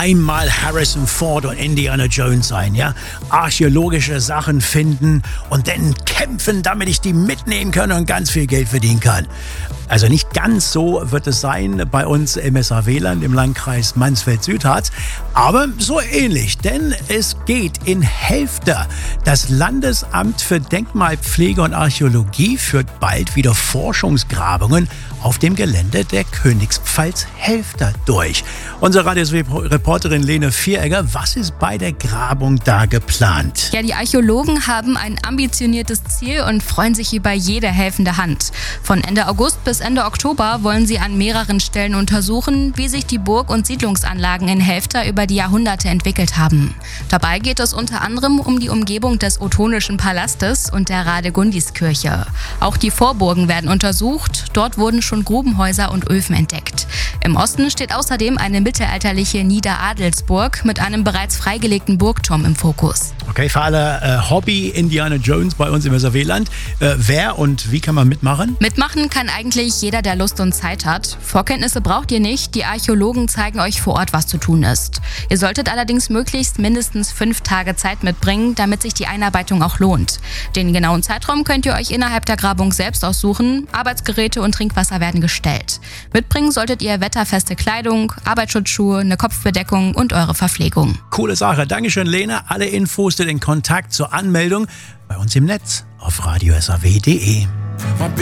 einmal Harrison Ford und Indiana Jones sein, ja? Archäologische Sachen finden und dann kämpfen, damit ich die mitnehmen kann und ganz viel Geld verdienen kann. Also nicht ganz so wird es sein bei uns im SAW-Land im Landkreis Mansfeld-Südharz, aber so ähnlich, denn es geht in Helfter. Das Landesamt für Denkmalpflege und Archäologie führt bald wieder Forschungsgrabungen auf dem Gelände der Königspfalz Helfter durch. Unsere Radio-Reporterin Lene Vieregger, was ist bei der Grabung da geplant? Ja, die Archäologen haben ein ambitioniertes Ziel und freuen sich über jede helfende Hand. Von Ende August bis Ende Oktober wollen sie an mehreren Stellen untersuchen, wie sich die Burg- und Siedlungsanlagen in Helfter über die Jahrhunderte entwickelt haben. Dabei geht es unter anderem um die Umgebung des Ottonischen Palastes und der Radegundiskirche. Auch die Vorburgen werden untersucht. Dort wurden schon Grubenhäuser und Öfen entdeckt. Im Osten steht außerdem eine mittelalterliche Niederadelsburg mit einem bereits freigelegten Burgturm im Fokus. Okay, für alle Hobby-Indiana Jones bei uns im SAW-Land. Wer und wie kann man mitmachen? Mitmachen kann eigentlich jeder, der Lust und Zeit hat. Vorkenntnisse braucht ihr nicht. Die Archäologen zeigen euch vor Ort, was zu tun ist. Ihr solltet allerdings möglichst mindestens 5 Tage Zeit mitbringen, damit sich die Einarbeitung auch lohnt. Den genauen Zeitraum könnt ihr euch innerhalb der Grabung selbst aussuchen. Arbeitsgeräte und Trinkwasser werden gestellt. Mitbringen solltet ihr wetterfeste Kleidung, Arbeitsschutzschuhe, eine Kopfbedeckung und eure Verpflegung. Coole Sache. Dankeschön, Lena. Alle Infos, den Kontakt zur Anmeldung bei uns im Netz auf radiosaw.de.